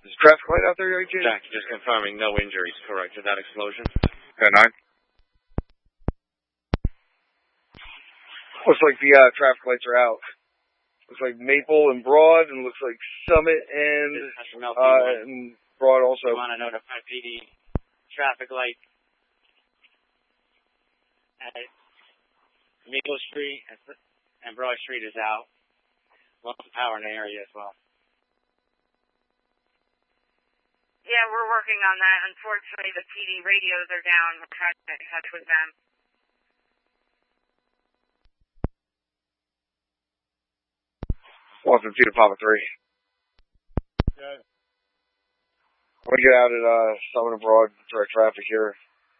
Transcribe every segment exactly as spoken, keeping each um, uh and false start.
Is the traffic light out there, A J? Jack, just confirming no injuries, correct, to that explosion? ten nine. Looks like the uh, traffic lights are out. Looks like Maple and Broad, and looks like Summit and, uh, and Broad also. You want to notify P D traffic light at Maple Street and Broad Street is out. Lots of power in the area as well. Yeah, we're working on that. Unfortunately, the P D radios are down. We're trying to get in touch with them. Boston two to Papa three. Yeah. I'm going to get out at uh, Summit and Broad, direct traffic here.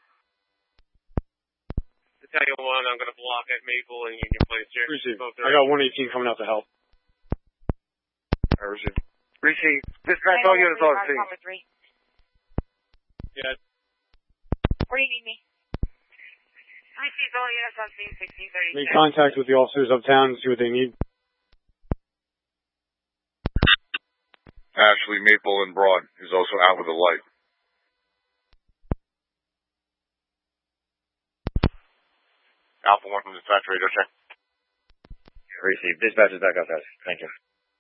Battalion one, I'm going to block at Maple and Union Place here. Receive. I got one eighteen coming out to help. I receive. Receive. Dispatch all units on scene. Yeah. Where do you need me? Receive all units on scene sixteen thirty-six. Make contact with the officers uptown and see what they need. Ashley, Maple, and Broad is also out with a light. Alpha one from dispatch radio check. Receive. Dispatch is back up, guys. Thank you.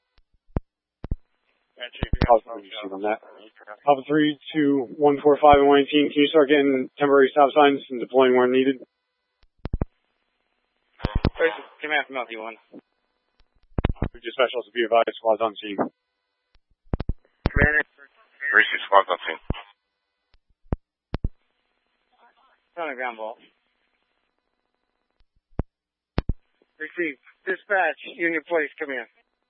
Alpha on that. Alpha three, two, one, four, five, and one eighteen. Can you start getting temporary stop signs and deploying where needed? Command from L T one. Dispatch also be advised, squads on scene. Commander. Receive, squads on scene. On the ground vault. Receive. Dispatch, Union Place, come in.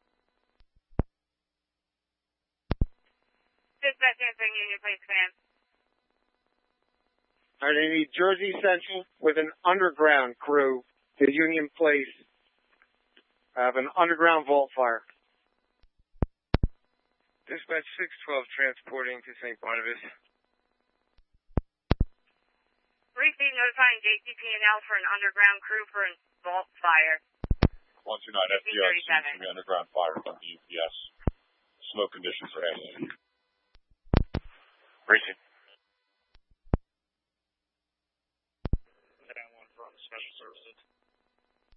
Dispatch answering Union Place command. All right, I need Jersey Central with an underground crew to Union Place. I have an underground vault fire. Dispatch six twelve transporting to Saint Barnabas. Receive notifying J C P and L for an underground crew for a vault fire. one two nine F D R seems to be underground fire from the U P S. Smoke conditions are excellent. Receive.